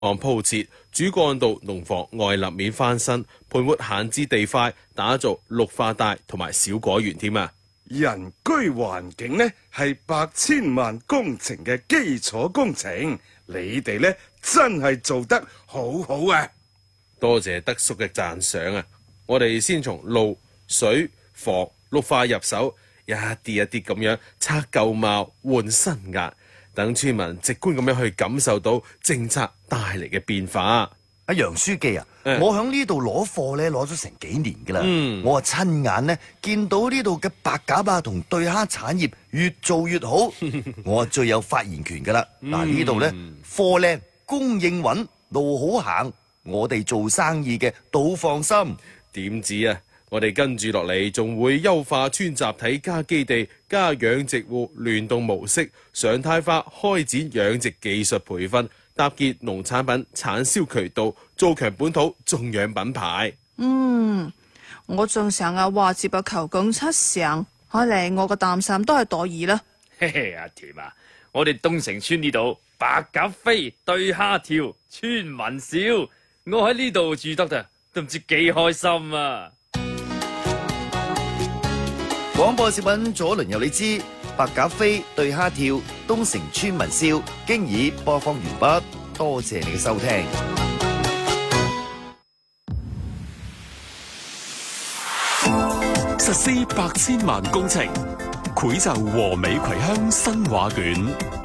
按鋪設主幹道農房外立面翻新，盤活閒置地塊，打造綠化帶同埋小果園添啊！ 人居環境呢係百千萬工程嘅基礎工程，你哋呢真係做得好好啊！ 多謝德叔嘅讚賞啊！我哋先從路、水、房、綠化入手，一啲一啲咁樣拆舊貌換新顏，等村民直觀咁樣去感受到政策帶嚟嘅變化。 阿楊書記啊，我響呢度攞貨咧攞咗成幾年噶啦，我啊親眼呢見到呢度嘅白鴿啊同對蝦產業越做越好，我啊最有發言權噶啦。嗱，呢度呢貨靚供應穩，路好行，我哋做生意嘅都放心。 點止啊！我哋跟住落嚟仲會優化村集體加基地加養殖戶聯動模式，常態化開展養殖技術培訓，搭建農產品產銷渠道，做強本土種養品牌。 我仲成日話接個求工七成，睇嚟我個擔心都係多疑啦。 嘿嘿，阿甜啊，我哋東城村呢度白鴿飛對蝦跳，村民笑，我喺呢度住得都唔知幾開心啊！ 廣播小品左鄰右你知，白鴿飛對蝦跳，東城村民笑，經已播放完畢，多謝你嘅收聽。 實施百千萬工程，繪就和美葵鄉新畫卷。